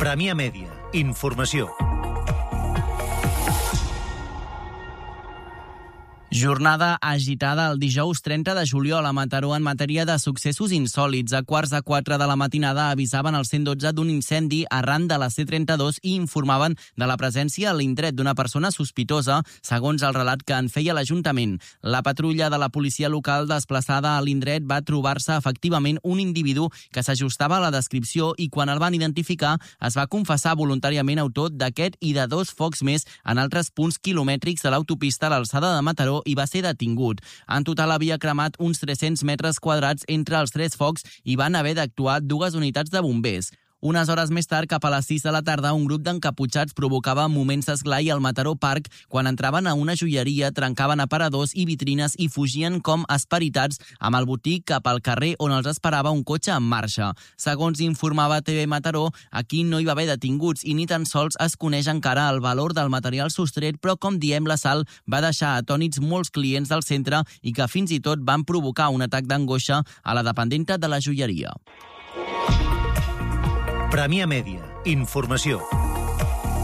Premià Mèdia. Informació. Jornada agitada el dijous 30 de juliol a Mataró en matèria de successos insòlits. A 3:15 de la matinada avisaven al 112 d'un incendi arran de la C32 i informaven de la presència a l'indret d'una persona sospitosa, segons el relat que en feia l'Ajuntament. La patrulla de la policia local desplaçada a l'indret va trobar-se efectivament un individu que s'ajustava a la descripció i quan el van identificar es va confessar voluntàriament autor d'aquest i de 2 focs més en altres punts quilomètrics de l'autopista a l'alçada de Mataró i va ser detingut. En total havia cremat uns 300 metres quadrats entre els 3 focs i van haver d'actuar 2 unitats de bombers. Unes hores més tard, cap a les 6 de la tarda, un grup d'encaputxats provocava moments d'esglai al Mataró Park quan entraven a una joieria, trencaven aparadors i vitrines i fugien com esperitats amb el botí cap al carrer on els esperava un cotxe en marxa. Segons informava TV Mataró, aquí no hi va haver detinguts i ni tan sols es coneix encara el valor del material sostret, però com diem, l'assalt va deixar atònits molts clients del centre i que fins i tot van provocar un atac d'angoixa a la dependenta de la joieria. Premià Mèdia. Informació.